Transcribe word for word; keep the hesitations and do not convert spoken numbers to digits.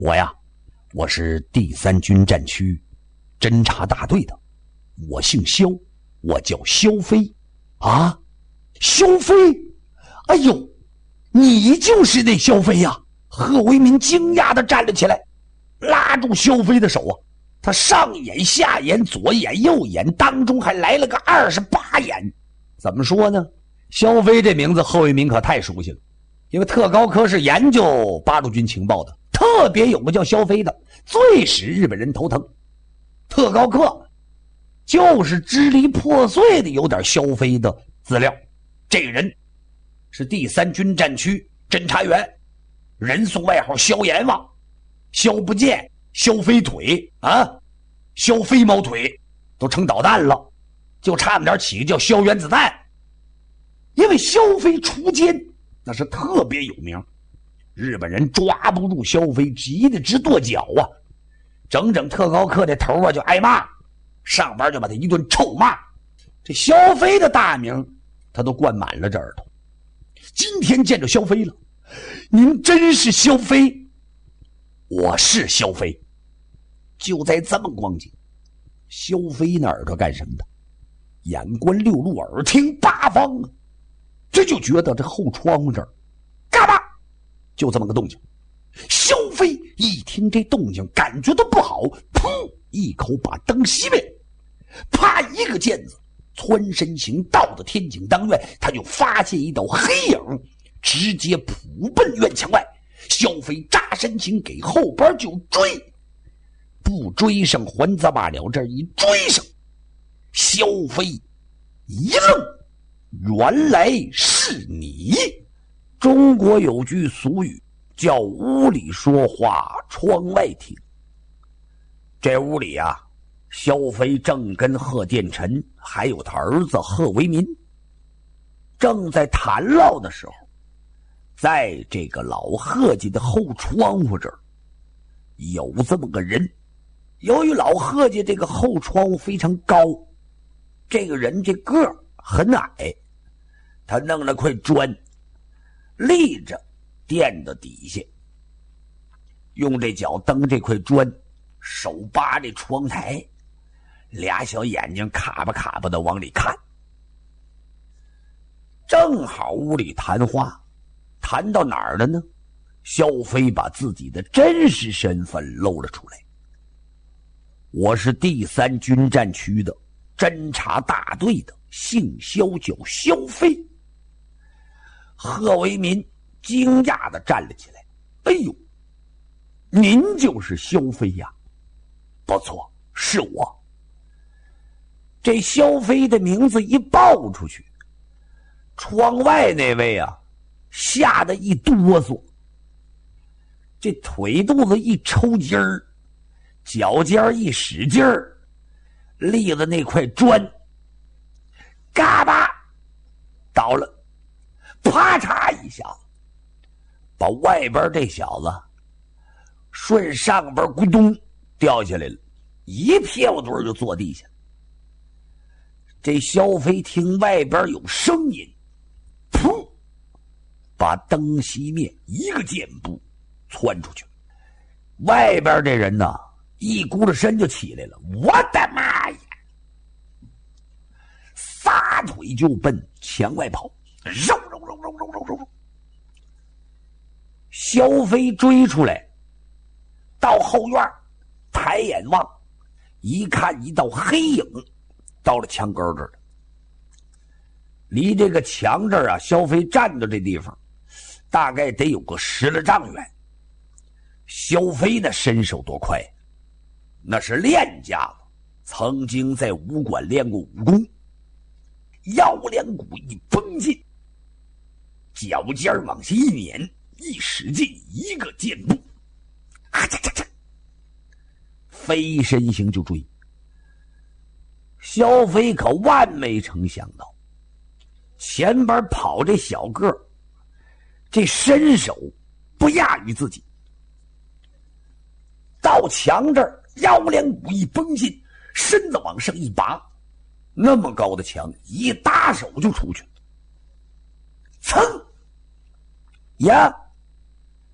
我呀，我是第三军战区侦察大队的，我姓肖，我叫肖飞。啊，肖飞？哎呦，你就是那肖飞呀！贺为民惊讶地站了起来，拉住肖飞的手啊，他上眼下眼左眼右眼当中还来了个二十八眼。怎么说呢？肖飞这名字贺为民可太熟悉了，因为特高科是研究八路军情报的，特别有个叫肖飞的，最使日本人头疼。特高科就是支离破碎的有点肖飞的资料。这个人是第三军战区侦察员，人送外号肖阎王、肖不见、肖飞腿啊、肖飞毛腿，都成导弹了，就差那点起个叫肖原子弹。因为肖飞出奸那是特别有名，日本人抓不住肖飞，急得直跺脚啊！整整特高科这头啊就挨骂，上班就把他一顿臭骂。这肖飞的大名他都灌满了这耳朵。今天见着肖飞了，您真是肖飞？我是肖飞。就在这么光景，肖飞那耳朵干什么的？眼观六路，耳听八方啊！这就觉得这后窗户这儿嘎巴就这么个动静。肖飞一听这动静感觉到不好，噗一口把灯熄灭，啪一个箭子穿身行到了天井当院，他就发现一道黑影直接扑奔院墙外。肖飞扎身形给后边就追，不追上还则罢了，这一追上，肖飞一愣，原来是你。中国有句俗语叫屋里说话窗外听。这屋里啊，肖飞正跟贺殿辰还有他儿子贺为民正在谈唠的时候，在这个老贺家的后窗户这儿有这么个人。由于老贺家这个后窗户非常高，这个人这个儿很矮，他弄了块砖立着垫到底下，用这脚蹬这块砖，手扒这窗台，俩小眼睛卡巴卡巴的往里看。正好屋里谈话，谈到哪儿了呢？肖飞把自己的真实身份露了出来。我是第三军战区的侦察大队的，姓肖叫肖飞。贺为民惊讶地站了起来，哎呦，您就是肖飞呀？不错，是我。这肖飞的名字一报出去，窗外那位啊吓得一哆嗦，这腿肚子一抽筋儿，脚尖一使劲儿，立的那块砖嘎巴倒了，啪嚓一下子把外边这小子顺上边咕咚掉下来了，一票墩就坐地下。这肖飞听外边有声音，噗，把灯熄灭，一个箭步窜出去。外边这人呢一咕噜身就起来了，我的妈呀，撒腿就奔墙外跑，肉肉肉肉肉肉肉。肖飞追出来，到后院抬眼望，一看一道黑影到了墙根这儿，离这个墙这儿啊，肖飞站的这地方大概得有个十来丈远。肖飞那身手多快，那是练家子，曾经在武馆练过武功，腰两股一绷进，脚尖往下一碾，一使劲，一个箭步，啊嚓嚓嚓，飞身形就追。肖飞可万没成想到，前边跑这小个儿，这身手不亚于自己。到墙这儿，腰两股一绷进，身子往上一拔，那么高的墙一搭手就出去了。噌呀，